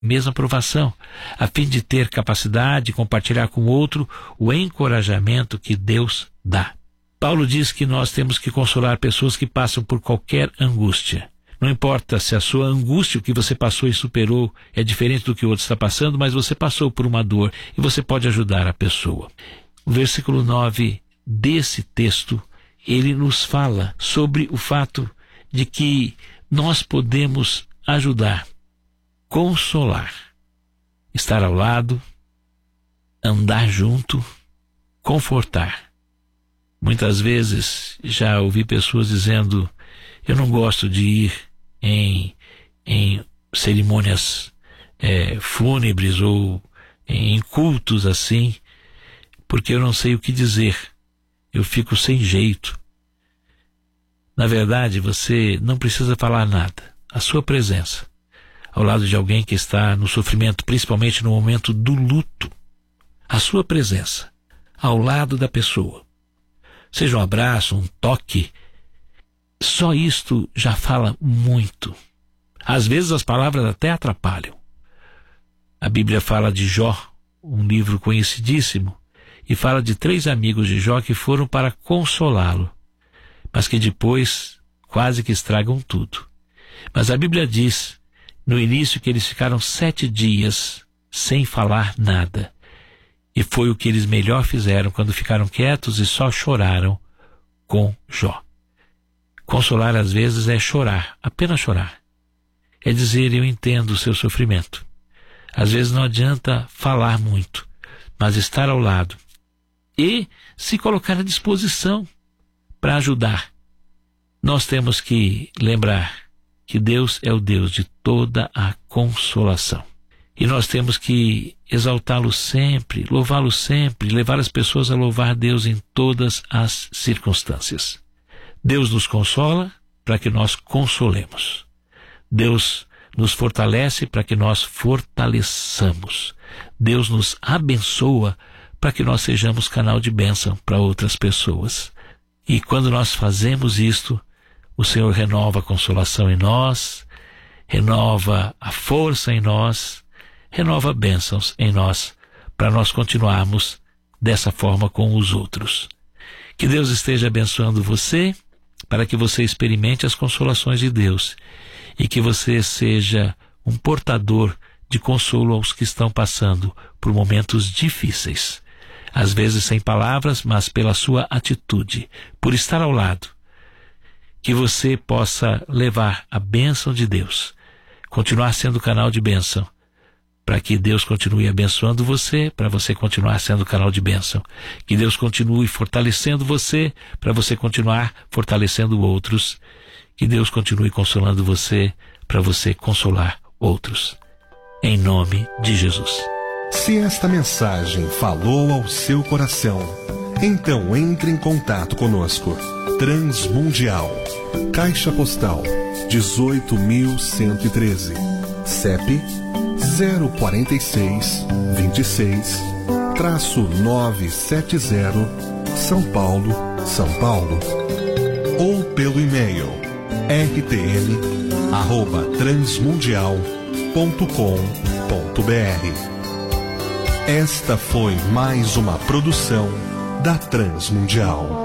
mesma provação, a fim de ter capacidade de compartilhar com o outro o encorajamento que Deus dá. Paulo diz que nós temos que consolar pessoas que passam por qualquer angústia. Não importa se a sua angústia, o que você passou e superou, é diferente do que o outro está passando, mas você passou por uma dor e você pode ajudar a pessoa. O versículo 9 desse texto, ele nos fala sobre o fato de que nós podemos ajudar, consolar, estar ao lado, andar junto, confortar. Muitas vezes já ouvi pessoas dizendo: eu não gosto de ir em cerimônias fúnebres ou em cultos assim, porque eu não sei o que dizer, eu fico sem jeito. Na verdade, você não precisa falar nada. A sua presença ao lado de alguém que está no sofrimento, principalmente no momento do luto, a sua presença ao lado da pessoa, seja um abraço, um toque, só isto já fala muito. Às vezes as palavras até atrapalham. A Bíblia fala de Jó, um livro conhecidíssimo, e fala de 3 amigos de Jó que foram para consolá-lo, mas que depois quase que estragam tudo. Mas a Bíblia diz no início que eles ficaram 7 dias sem falar nada, e foi o que eles melhor fizeram quando ficaram quietos e só choraram com Jó. Consolar às vezes é chorar, apenas chorar. É dizer: eu entendo o seu sofrimento. Às vezes não adianta falar muito, mas estar ao lado e se colocar à disposição para ajudar. Nós temos que lembrar que Deus é o Deus de toda a consolação. E nós temos que exaltá-lo sempre, louvá-lo sempre, levar as pessoas a louvar Deus em todas as circunstâncias. Deus nos consola para que nós consolemos. Deus nos fortalece para que nós fortaleçamos. Deus nos abençoa para que nós sejamos canal de bênção para outras pessoas. E quando nós fazemos isto, o Senhor renova a consolação em nós, renova a força em nós, renova bênçãos em nós, para nós continuarmos dessa forma com os outros. Que Deus esteja abençoando você, para que você experimente as consolações de Deus e que você seja um portador de consolo aos que estão passando por momentos difíceis. Às vezes sem palavras, mas pela sua atitude, por estar ao lado. Que você possa levar a bênção de Deus, continuar sendo canal de bênção, para que Deus continue abençoando você, para você continuar sendo canal de bênção. Que Deus continue fortalecendo você, para você continuar fortalecendo outros. Que Deus continue consolando você, para você consolar outros. Em nome de Jesus. Se esta mensagem falou ao seu coração, então entre em contato conosco. Transmundial, Caixa Postal 18.113, CEP 046 26-970, São Paulo, São Paulo. Ou pelo e-mail rtm@transmundial.com.br. Esta foi mais uma produção da Transmundial.